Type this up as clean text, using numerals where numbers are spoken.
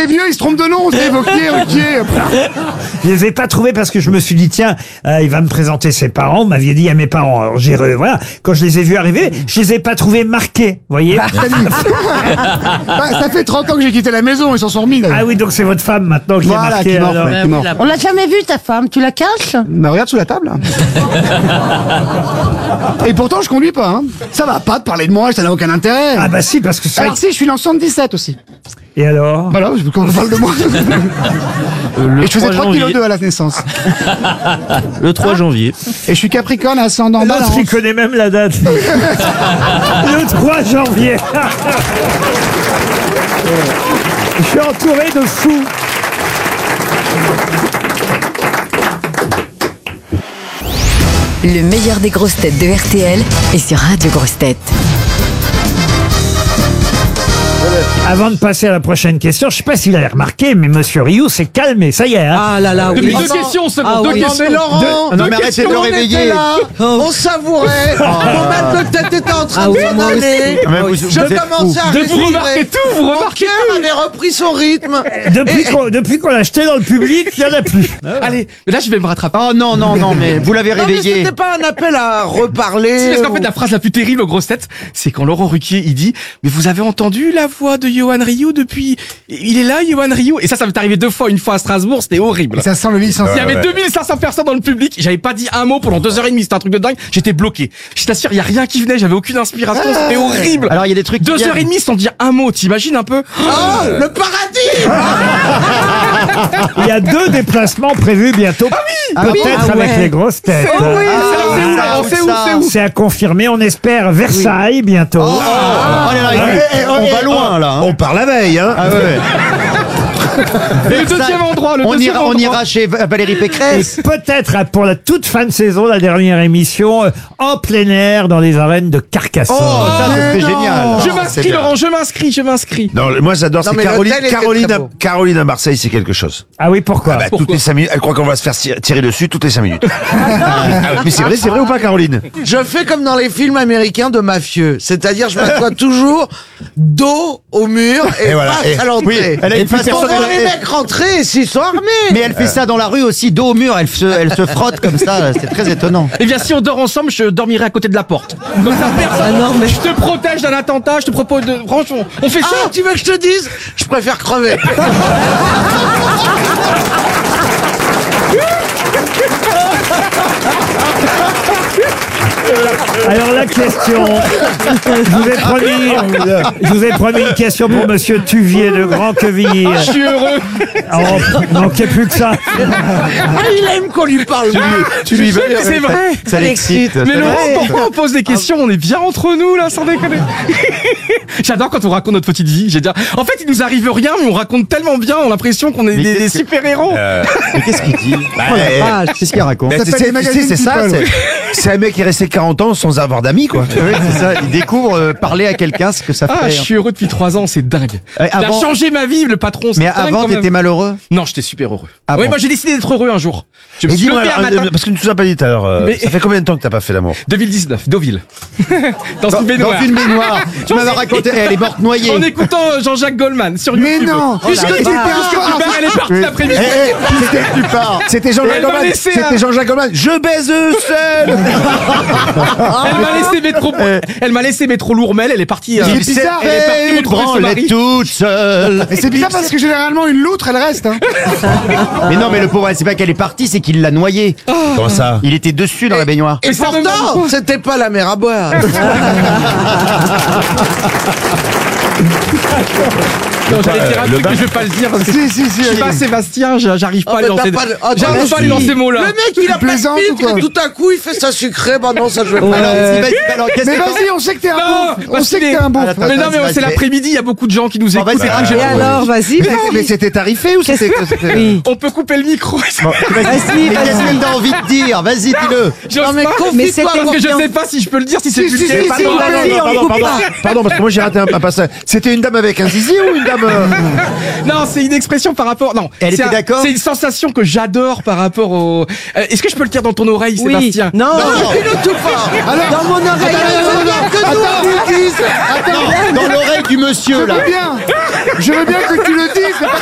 les vieux, ils se trompent de nom, c'est Vauquier, Ruquier. Je les ai pas trouvés parce que je me suis dit, tiens, il va me présenter ses parents. Vous m'aviez dit à mes parents. Alors voilà, quand je les ai vus arriver, je les ai pas trouvés marqués, vous voyez. Ça fait 30 ans que j'ai quitté la maison, ils s'en sont remis. Là. Ah oui, donc c'est votre femme maintenant qui est Voilà, marquée. qui mord, alors. ouais, qui mord. On l'a jamais vue, ta femme, tu la caches? Bah, regarde sous la table. Et pourtant, je conduis pas. Hein. Ça va pas de parler de moi, ça n'a aucun intérêt. Ah bah si, parce que c'est... Alors si, je suis né en 77 aussi. Et alors? Voilà, je veux qu'on parle de moi. Et je faisais 3,2 kg à la naissance. Le 3 janvier. Et je suis Capricorne, ascendant L'autre, Balance. il connaît même la date. Le 3 janvier. Je suis entouré de fous. Le meilleur des grosses têtes de RTL est sur Radio Grosses Têtes. Avant de passer à la prochaine question, je sais pas s'il a remarqué, mais Monsieur Rioux s'est calmé, ça y est. Hein. Ah là là, oui. Depuis deux questions seulement, deux questions. Mais Laurent, Non mais arrêtez de le réveiller. là, on savourait. Mon mal de tête était en train de s'en aller. Je commençais à Vous remarquez tout, vous Mon remarquez cœur tout. avait repris son rythme. Depuis qu'on l'a jeté dans le public, il n'y en a plus. Allez, mais là je vais me rattraper. Oh non, mais vous l'avez Non mais réveillé. c'était pas un appel à reparler. Parce qu'en fait, la phrase la plus terrible aux grosses têtes, c'est quand Laurent Ruquier, il dit « Mais vous avez entendu la voix de Johan Rioux depuis... Il est là, Johan Rioux ?» Et ça m'est arrivé 2 fois. Une fois à Strasbourg, c'était horrible. Et ça sent le licencié. Il y avait 2500 personnes dans le public, j'avais pas dit un mot pendant 2h30, c'était un truc de dingue, j'étais bloqué. Je t'assure, il y a rien qui venait, j'avais aucune inspiration, c'était horrible. Alors il y a des trucs. 2h30 sans dire un mot, t'imagines un peu? Oh, le paradis. Il y a 2 déplacements prévus bientôt. Peut-être avec les grosses têtes. C'est à confirmer, on espère Versailles bientôt. Oh là là, on va loin là. On part la veille, hein. Ah ouais. Et le deuxième endroit, On ira chez Valérie Pécresse. Et peut-être pour la toute fin de saison, la dernière émission, en plein air dans les arènes de Carcassonne. Oh, ça c'est génial. Je m'inscris Laurent, je m'inscris. Non, moi j'adore, Non, c'est mais Caroline. l'hôtel était Caroline, très beau. Caroline à Marseille, c'est quelque chose. Ah oui, pourquoi? Bah, toutes les 5 minutes, elle croit qu'on va se faire tirer dessus toutes les 5 minutes. Mais c'est vrai ou pas, Caroline? Je fais comme dans les films américains de mafieux, c'est-à-dire je m'assois toujours dos au mur et voilà, face à l'entrée. Oui, elle a une façon Pour voir les mecs rentrer et s'ils sont armés. Mais elle fait ça dans la rue aussi, dos au mur, elle se frotte comme ça, c'est très étonnant. Eh bien, si on dort ensemble, je dormirai à côté de la porte. Donc ça personne. Je te protège d'un attentat, je te propose de... Franchement, on fait ça. Ah, tu veux que je te dise? Je préfère crever. Alors la question, je vous ai promis une question pour Monsieur Tuvier de Grand-Queville. Je suis heureux. Oh, manquait plus que ça. Ah, il aime qu'on lui parle. Tu lui veux. C'est vrai. Ça l'excite. Mais Laurent, pourquoi on pose des questions? On est bien entre nous, là, sans déconner. J'adore quand on raconte notre petite vie. En fait, il nous arrive rien, mais on raconte tellement bien, on a l'impression qu'on est des super-héros. Mais qu'est-ce qu'il dit? Qu'est-ce qu'il raconte? Ben, s'appelle les magazines c'est ça, People. c'est un mec qui est resté 40 ans sans avoir d'amis, quoi. Oui, c'est ça. Il découvre parler à quelqu'un, ce que ça Ah, fait. je suis heureux depuis 3 ans, c'est dingue. Il a avant- changé ma vie, le patron. c'est Mais dingue, avant, quand même. t'étais malheureux. Non, j'étais super heureux. Ah oui, bon. moi j'ai décidé d'être heureux un jour. Je me Et suis dis-moi, levé un alors, matin. parce que tu nous as pas dit tout à l'heure, Mais- ça fait combien de temps que t'as pas fait l'amour? 2019, Deauville. Dans une baignoire. Dans une baignoire. Tu m'avais raconté, elle est morte noyée. En écoutant Jean-Jacques Goldman sur Mais YouTube. non. Puisque tu pars, elle est partie l'après-midi. Tu pars. C'était Jean-Jacques Elle m'a Goldman. laissé C'était un- Jean-Jacques Goldman. Je baise seul. Elle m'a laissé mettre trop lourd, mais elle est partie. C'est bizarre. Elle est partie me trouver son mari. toute seule. Et c'est bizarre parce que généralement une loutre elle reste. Hein. Mais non, mais le pauvre, c'est pas qu'elle est partie, c'est qu'il l'a noyée. Comment ça? Il était dessus dans la baignoire. Et pourtant, c'était pas la mer à boire. Non, j'allais dire un truc, mais je vais pas le dire parce que Si, je suis pas Sébastien, j'arrive pas à lui lancer. J'arrive pas à lui lancer ce mot-là. Le mec, il a pas de plaisantes ou filtre quoi et tout à coup, il fait ça sucré. Bah non, ça je vais pas. Alors, qu'est-ce Mais que vas-y, on sait que t'es un Non, beauf. On sait que t'es un beauf. Attends, Mais non, mais vas-y, c'est vas-y. l'après-midi, il y a beaucoup de gens qui nous écoutent. vas-y, et et alors, vas-y. Mais c'était tarifé ou c'était? on peut couper le micro. Mais qu'est-ce que t'as envie de dire? Vas-y, dis-le. J'ose Non, mais pas, mais confie-toi. c'était parce que je sais pas si je peux le dire, si c'est Si, vulgaire. si, Pardon, si, pardon, vas-y, pardon, pardon. Pardon, parce que moi j'ai raté un passage. C'était une dame avec un zizi ou une dame Non, c'est une expression par rapport. Non, Elle était d'accord? C'est une sensation que j'adore par rapport au. Est-ce que je peux le dire dans ton oreille, Oui. Sébastien? Non, Dis-le tout fort. dans mon oreille. Dans l'oreille du monsieur, là. Je veux bien que tu le dises.